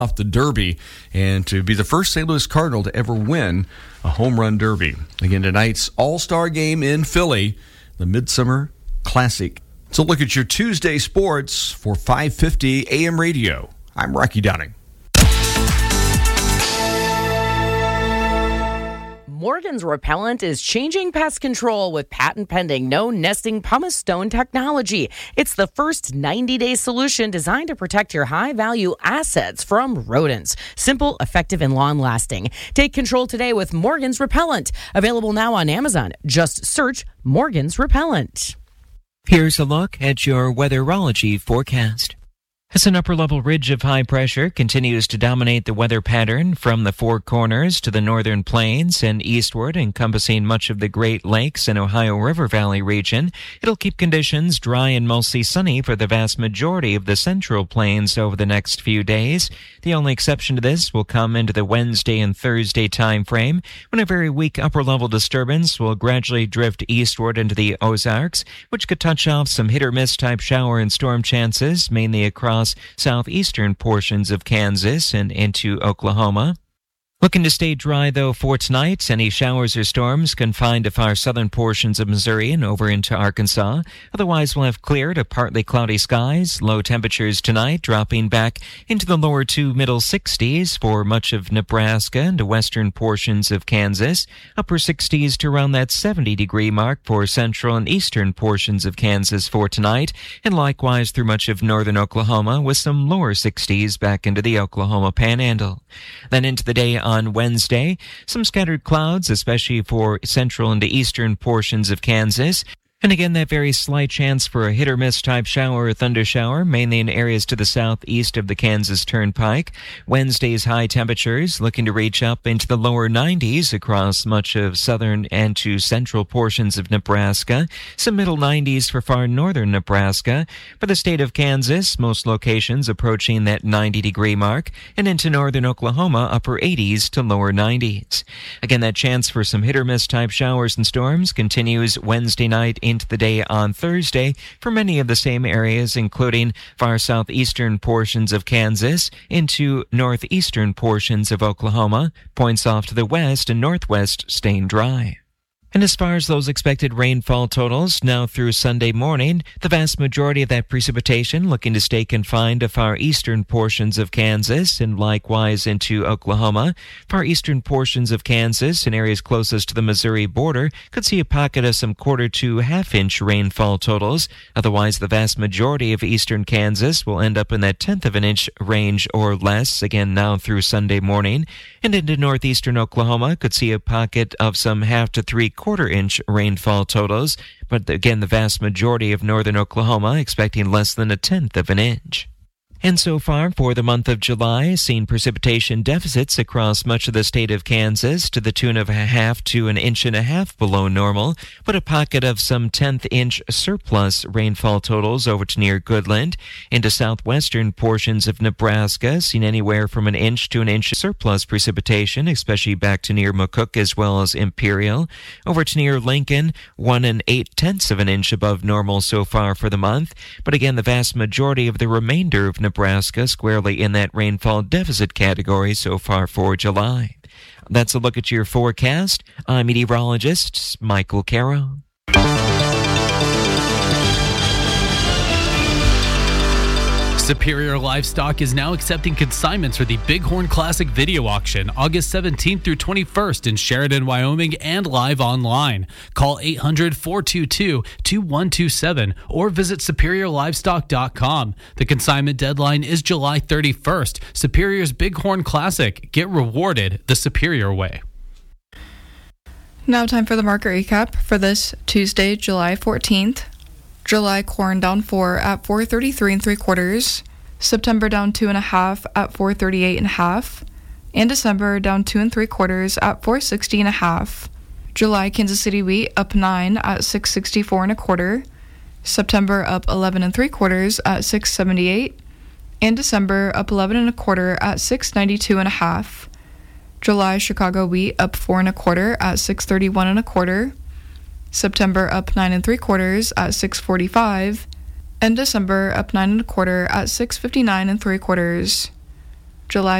off the Derby and to be the first St. Louis Cardinal to ever win a home run derby. Again, tonight's All-Star game in Philly, the Midsummer Classic. So look at your Tuesday sports for 550 AM radio. I'm Rocky Downing. Morgan's Repellent is changing pest control with patent-pending no-nesting pumice stone technology. It's the first 90-day solution designed to protect your high-value assets from rodents. Simple, effective, and long-lasting. Take control today with Morgan's Repellent. Available now on Amazon. Just search Morgan's Repellent. Here's a look at your weatherology forecast. As an upper-level ridge of high pressure continues to dominate the weather pattern from the Four Corners to the northern plains and eastward, encompassing much of the Great Lakes and Ohio River Valley region, it'll keep conditions dry and mostly sunny for the vast majority of the central plains over the next few days. The only exception to this will come into the Wednesday and Thursday time frame, when a very weak upper-level disturbance will gradually drift eastward into the Ozarks, which could touch off some hit-or-miss type shower and storm chances, mainly across southeastern portions of Kansas and into Oklahoma. Looking to stay dry, though, for tonight. Any showers or storms confined to far southern portions of Missouri and over into Arkansas. Otherwise, we'll have clear to partly cloudy skies. Low temperatures tonight dropping back into the lower to middle 60s for much of Nebraska and the western portions of Kansas. Upper 60s to around that 70-degree mark for central and eastern portions of Kansas for tonight. And likewise through much of northern Oklahoma with some lower 60s back into the Oklahoma Panhandle. Then into the day on Wednesday, some scattered clouds, especially for central and eastern portions of Kansas. And again, that very slight chance for a hit-or-miss type shower or thundershower, mainly in areas to the southeast of the Kansas Turnpike. Wednesday's high temperatures looking to reach up into the lower 90s across much of southern and to central portions of Nebraska. Some middle 90s for far northern Nebraska. For the state of Kansas, most locations approaching that 90-degree mark. And into northern Oklahoma, upper 80s to lower 90s. Again, that chance for some hit-or-miss type showers and storms continues Wednesday night into the day on Thursday for many of the same areas, including far southeastern portions of Kansas into northeastern portions of Oklahoma, points off to the west and northwest staying dry. And as far as those expected rainfall totals, now through Sunday morning, the vast majority of that precipitation looking to stay confined to far eastern portions of Kansas and likewise into Oklahoma. Far eastern portions of Kansas and areas closest to the Missouri border could see a pocket of some quarter to half-inch rainfall totals. Otherwise, the vast majority of eastern Kansas will end up in that tenth of an inch range or less, again now through Sunday morning. And into northeastern Oklahoma could see a pocket of some half to 3/4-inch rainfall totals, but again, the vast majority of northern Oklahoma expecting less than a tenth of an inch. And so far for the month of July, seen precipitation deficits across much of the state of Kansas to the tune of a half to an inch and a half below normal, but a pocket of some 10th-inch surplus rainfall totals over to near Goodland. Into southwestern portions of Nebraska, seen anywhere from an inch to an inch surplus precipitation, especially back to near McCook as well as Imperial. Over to near Lincoln, 1 8/10 of an inch above normal so far for the month, but again, the vast majority of the remainder of Nebraska squarely in that rainfall deficit category so far for July. That's a look at your forecast. I'm meteorologist Michael Caro. Superior Livestock is now accepting consignments for the Bighorn Classic video auction August 17th through 21st in Sheridan, Wyoming, and live online. Call 800-422-2127 or visit superiorlivestock.com. The consignment deadline is July 31st. Superior's Bighorn Classic. Get rewarded the Superior way. Now time for the market recap for this Tuesday, July 14th. July corn down 4 at 433 3/4. September down 2 1/2 at 438 1/2. And December down 2 3/4 at 460 1/2. July Kansas City wheat up 9 at 664 1/4. September up 11 3/4 at 678. And December up 11 1/4 at 692 1/2. July Chicago wheat up 4 1/4 at 631 1/4. September up 9 3/4 at 645, and December up 9 1/4 at 659 3/4. July